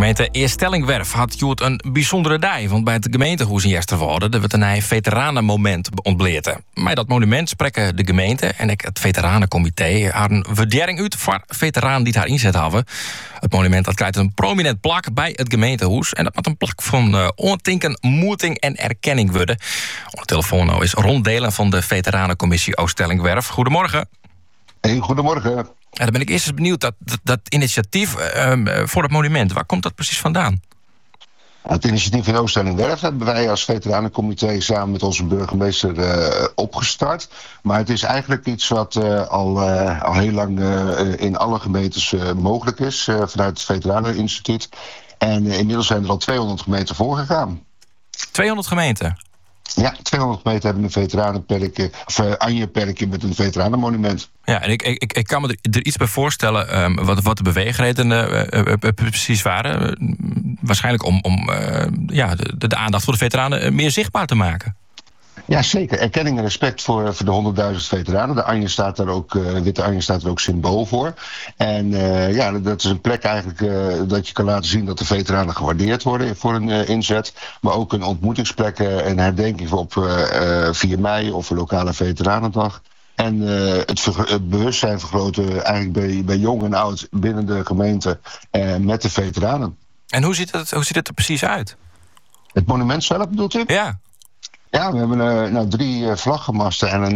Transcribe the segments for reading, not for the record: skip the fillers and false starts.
gemeente Eerstellingwerf had Joet een bijzondere dag. Want bij het gemeentehuis in Jesterwolde werd een veteranenmoment ontbleten. Met dat monument spreken de gemeente en het veteranencomité haar een waardering uit voor veteranen die het haar inzet hadden. Het monument dat krijgt een prominent plak bij het gemeentehuis. En dat moet een plak van ontinken, moeting en erkenning worden. Op de telefoon nou is Ron Delen van de Veteranencommissie Oostellingwerf. Goedemorgen. Hey, goedemorgen. Ja, dan ben ik eerst eens benieuwd, dat initiatief voor het monument, waar komt dat precies vandaan? Het initiatief in Oostellingwerf hebben wij als veteranencomité samen met onze burgemeester opgestart. Maar het is eigenlijk iets wat al heel lang in alle gemeentes mogelijk is vanuit het Veteraneninstituut. En inmiddels zijn er al 200 gemeenten voorgegaan. 200 gemeenten? Ja, 200 gemeenten hebben een veteranenperkje, of Anje-perkje met een veteranenmonument. Ja, en ik kan me er iets bij voorstellen wat de beweegredenen precies waren. Waarschijnlijk om de aandacht voor de veteranen meer zichtbaar te maken. Ja, zeker. Erkenning en respect voor de 100.000 veteranen. De Anje staat daar ook, witte Anje staat er ook symbool voor. En dat is een plek eigenlijk dat je kan laten zien dat de veteranen gewaardeerd worden voor hun inzet. Maar ook een ontmoetingsplek en herdenking op 4 mei of een lokale veteranendag. En het bewustzijn vergroten eigenlijk bij jong en oud binnen de gemeente met de veteranen. En hoe ziet het er precies uit? Het monument zelf bedoelt u? Ja. Ja, we hebben 3 vlaggenmasten en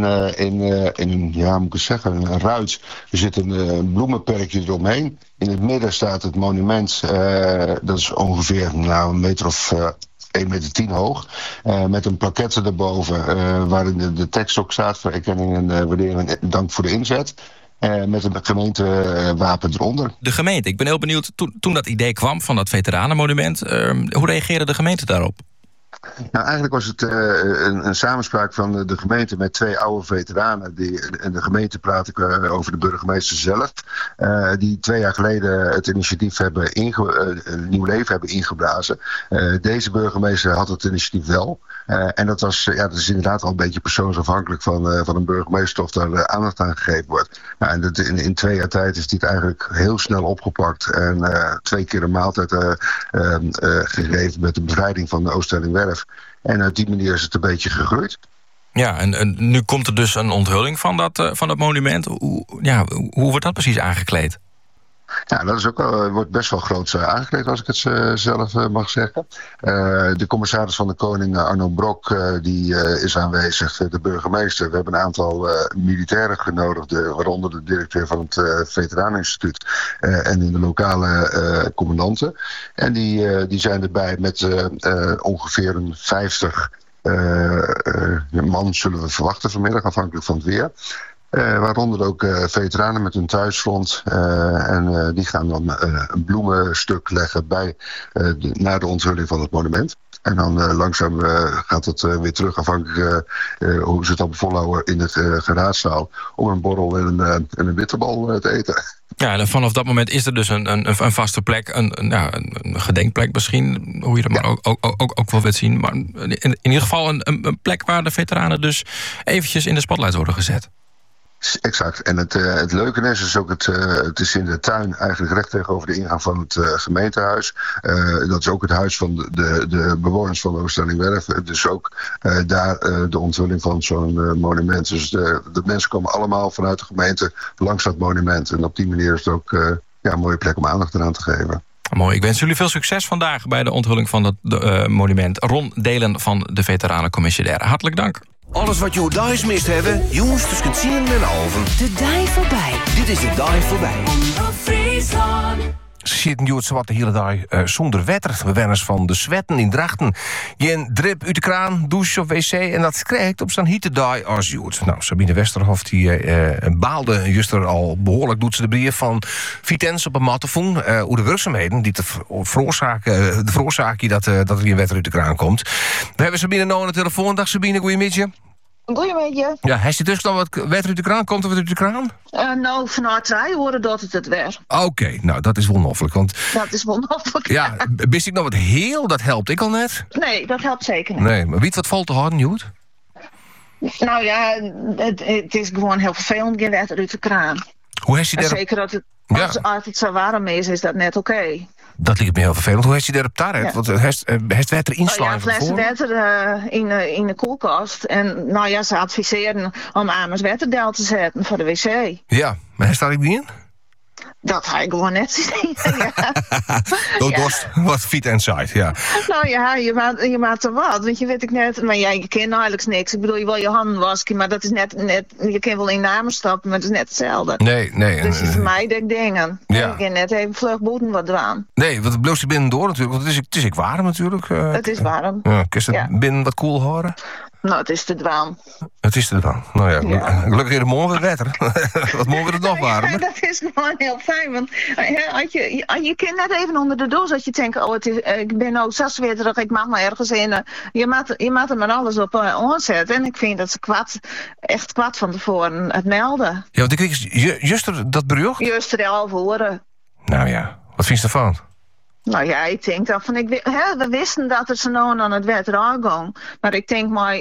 een ruit. Er zit een bloemenperkje eromheen. In het midden staat het monument, dat is ongeveer een meter of 1,10 meter hoog. Met een plaquette erboven, waarin de tekst ook staat voor erkenning en waardering en dank voor de inzet. Met een gemeentewapen eronder. De gemeente, ik ben heel benieuwd, toen dat idee kwam van dat veteranenmonument, hoe reageerde de gemeente daarop? Nou, eigenlijk was het een samenspraak van de gemeente met 2 oude veteranen. En de gemeente praat ik over de burgemeester zelf. Die 2 jaar geleden het initiatief hebben een nieuw leven hebben ingeblazen. Deze burgemeester had het initiatief wel. En dat is inderdaad al een beetje persoonsafhankelijk van een burgemeester of daar aandacht aan gegeven wordt. Nou, en in 2 jaar tijd is dit eigenlijk heel snel opgepakt. En 2 keer een maaltijd gegeven met de bevrijding van de Oostellingwerf. En uit die manier is het een beetje gegroeid. Ja, en nu komt er dus een onthulling van dat monument. Hoe wordt dat precies aangekleed? Ja, dat is ook wordt best wel groot aangekleed, als ik het zelf mag zeggen. De commissaris van de Koning, Arno Brok, die is aanwezig. De burgemeester. We hebben een aantal militairen genodigd, waaronder de directeur van het Veteraneninstituut en de lokale commandanten. En die zijn erbij met ongeveer een 50 man, zullen we verwachten vanmiddag, afhankelijk van het weer. Waaronder ook veteranen met hun thuisfront. Die gaan dan een bloemenstuk leggen na de onthulling van het monument. En dan langzaam gaat het weer terug, afhankelijk hoe ze het dan volhouden in het geraadzaal, om een borrel en een bitterbal te eten. Ja, en vanaf dat moment is er dus een vaste plek, een gedenkplek misschien, hoe je het maar ook wel wilt zien. Maar in ieder geval een plek waar de veteranen dus eventjes in de spotlight worden gezet. Exact. En het leuke is ook, het is in de tuin eigenlijk recht tegenover de ingang van het gemeentehuis. Dat is ook het huis van de bewoners van Oostellingwerf. Dus ook daar de onthulling van zo'n monument. Dus de mensen komen allemaal vanuit de gemeente langs dat monument. En op die manier is het ook een mooie plek om aandacht eraan te geven. Mooi. Ik wens jullie veel succes vandaag bij de onthulling van dat monument. Ron Delen van de Veteranencommissie. Hartelijk dank. Alles wat je thuis mist hebben, jongens tussen 10 en 11. De Dai voorbij. Dit is de Dai voorbij. Ze zitten nu wat de hele dag zonder wetter. Bewoners van de Zwetten in Drachten. Je drip uit de kraan, douche of wc. En dat krijgt op zo'n hitte als Joet. Nou, Sabine Westerhof die baalde juist er al behoorlijk, doet ze de brief van Vitens op een mattefoon. Hoe de werkzaamheden die veroorzaken dat er hier wetter uit de kraan komt. We hebben Sabine nou aan de telefoon. Dag Sabine, goeiemiddag. Goeiemiddag. Ja, heeft je dus dan wat wetter uit de kraan? Komt er wat uit de kraan? Vanuit 3 horen dat het weer. Oké, nou dat is wonderlijk. Want dat is wonderlijk. Ja, wist ik nog wat heel, dat helpt ik al net? Nee, dat helpt zeker niet. Nee, maar weet wat valt te houden, Joet? Nou ja, het is gewoon heel vervelend, geen wetter uit de kraan. Hoe heeft je daar... Zeker dat het, als het zo warm is dat net oké. Dat lijkt me heel vervelend. Hoe heeft je daar op daar? Ja. Want heeft wetter Ja, inslaan flessen water in de koelkast. En nou ja, ze adviseren om amers watterdel te zetten voor de wc. Ja, maar hij staat ik niet in? Dat ga ik gewoon net zien. Ja. Dorst wat feet inside, ja. Nou ja, je maakt er wat. Want je weet ik net, maar ja, je kent eigenlijk niks. Ik bedoel, je wil je handen wasken, maar dat is net je kan wel in namen stappen, maar het is net hetzelfde. Nee. Dus je vermijdt ik dingen. Ja. Ik kan net even vlug boeten wat doen. Nee, want het bloos je binnen door natuurlijk. Want het is ik warm natuurlijk. Het is warm. Ja, kun je Ja. binnen wat koel horen? Nou, het is te dwaan. Het is er dan. Nou ja, Ja. gelukkig is het morgen weer wetter. Wat morgen wordt het nog warmer. Ja, dat is gewoon heel fijn. Want je kan net even onder de doos als je denkt, oh, ik ben nou zo zwetterig, ik mag maar ergens in. Je maakt er maar alles op aanzetten. En ik vind dat ze echt kwad van tevoren het melden. Ja, want ik kreeg juist dat bericht. Juist er 11 horen. Nou ja, wat vind je ervan? Nou ja, ik denk dat we wisten dat er zo nou aan het wetter aangaan. Maar ik denk maar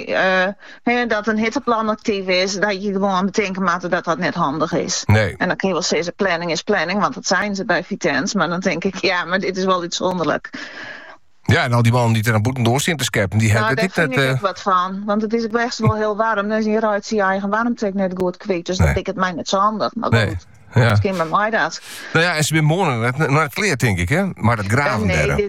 dat een hitteplan actief is, dat je gewoon bedenken moet dat dat net handig is. Nee. En dan kun je wel zeggen, planning is planning, want dat zijn ze bij Vitens. Maar dan denk ik, ja, maar dit is wel iets wonderlijk. Ja, en al die mannen die er aan boeten door zitten te scheppen, die Nou, hebben daar vind ik ook wat van. Want het is best wel heel warm. Dus je ruikt je eigen warmte net goed kwijt. Dus Nee. dan vind ik het mij net zo handig. Maar Nee. goed, Ja. misschien bij mij dat. Nou ja, en ze zijn morgen naar het kleed, denk ik, hè? Maar dat graven Nee, daar.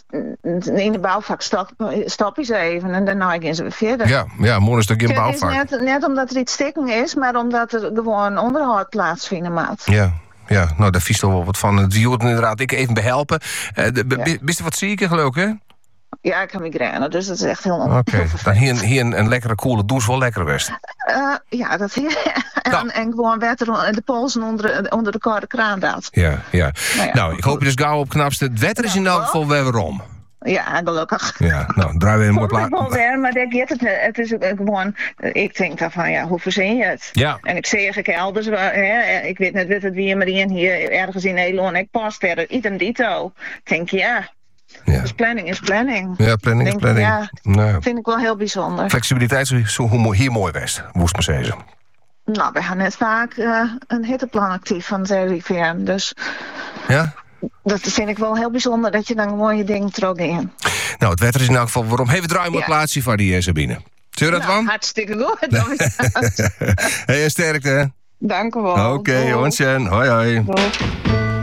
in de bouwvak stop je ze even en daarna gaan ze weer verder. Ja, morgen is het ook geen Het is bouwvak. net omdat er iets stikken is, maar omdat er gewoon onderhoud plaatsvinden maat. Ja, nou, daar vies toch wel wat van. Die hoort inderdaad ik even behelpen. Bist er wat zieker, geloof ik, hè? Ja, ik heb migraine, dus dat is echt heel Oké, dan hier een lekkere koele douche wel lekker best. ja, dat hier. Nou. En gewoon water de polsen onder de koude kraan dat. Ja. Nou ja, Nou, ik hoop je dus gauw op knapste. Het wetter is in elk geval weer waarom. Ja, gelukkig. Ja, nou, draaien we hem wat Komt het wel later. weer, maar dat gaat het is gewoon, ik denk dan van, ja, hoe verzin je het? Ja. En ik zeg ik elders, ik weet net het wie, maar hier ergens in Nederland, ik pas verder, idem dito. Ik denk, ja, dus planning is planning. Ja, planning is Denk, planning. ja. Nou, Vind ik wel heel bijzonder. flexibiliteit is hier mooi best, moest maar zeggen. Nou, we gaan net vaak een hitteplan actief van de RIVM, dus Ja? dat vind ik wel heel bijzonder dat je dan mooie dingen terug in. Nou, het wetter is in elk geval waarom. Even draaien met Ja. plaatsje van die Sabine. Zul je dat, Nou, Wan? hartstikke goed. Dan is het. Hey, sterkte. Dank u wel. Oké, Doei. Hoi, hoi. Doei.